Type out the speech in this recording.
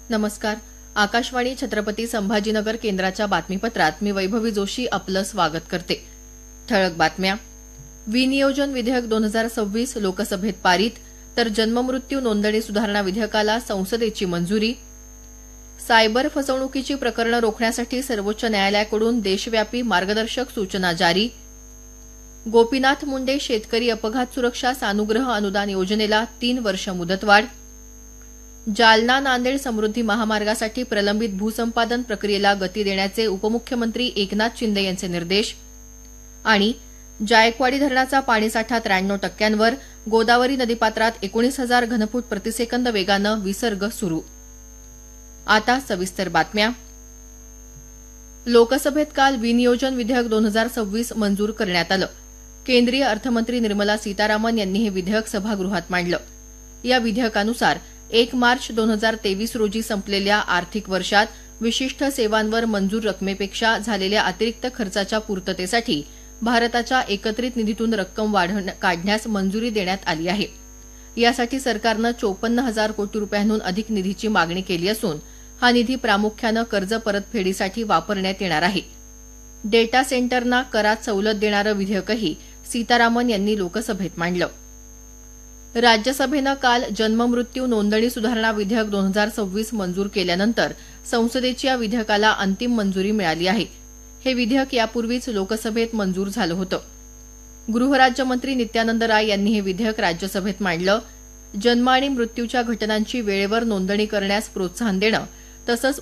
नमस्कार. आकाशवाणी छत्रपती संभाजीनगर केंद्राच्या बातमीपत्रात मी वैभवी जोशी आपलं स्वागत करते. ठळक बातम्या. विनियोजन विधेयक 2026 लोकसभेत पारित, तर जन्ममृत्यू नोंदणी सुधारणा विधेयकाला संसदेची मंजुरी. सायबर फसवणुकीची प्रकरणं रोखण्यासाठी सर्वोच्च न्यायालयाकडून देशव्यापी मार्गदर्शक सूचना जारी. गोपीनाथ मुंडे शेतकरी अपघात सुरक्षा सानुग्रह अनुदान योजनेला 3 वर्ष मुदतवाढ. जालना नांदेड समृद्धी महामार्गासाठी प्रलंबित भूसंपादन प्रक्रियेला गती देण्याचे उपमुख्यमंत्री एकनाथ शिंदे यांचे निर्देश. आणि जायकवाडी धरणाचा पाणीसाठा 93%वर, गोदावरी नदीपात्रात 19,000 घनफूट प्रतिसेकंद वेगानं विसर्ग सुरू. आता सविस्तर बातम्या. लोकसभेत काल विनियोजन विधेयक 2026 मंजूर करण्यात आलं. केंद्रीय अर्थमंत्री निर्मला सीतारामन यांनी हे विधेयक सभागृहात मांडलं. या विधेयकानुसार 1 मार्च 2023 रोजी संपलेल्या आर्थिक वर्षात विशिष्ट सेवांवर मंजूर रकमेपेक्षा झालेल्या अतिरिक्त खर्चाच्या पूर्ततेसाठी भारताच्या एकत्रित निधीतून रक्कम काढण्यास मंजुरी देण्यात आली आहे. यासाठी सरकारनं 54,000 कोटी रुपयांहून अधिक निधीची मागणी केली असून हा निधी प्रामुख्यानं कर्ज परतफेडीसाठी वापरण्यात येणार आहे. डेटा सेंटरना करात सवलत देणारं विधेयकही सीतारामन यांनी लोकसभेत मांडलं. राज्यसभेनं काल जन्ममृत्यू नोंदणी सुधारणा विधेयक 2026 मंजूर केल्यानंतर संसदेची या विधेयकाला अंतिम मंजुरी मिळाली आहे. हे विधेयक यापूर्वीच लोकसभेत मंजूर झालं होतं. गृहराज्यमंत्री नित्यानंद राय यांनी हे विधेयक राज्यसभेत मांडलं. जन्म आणि मृत्यूच्या घटनांची वेळेवर नोंदणी करण्यास प्रोत्साहन देणं तसंच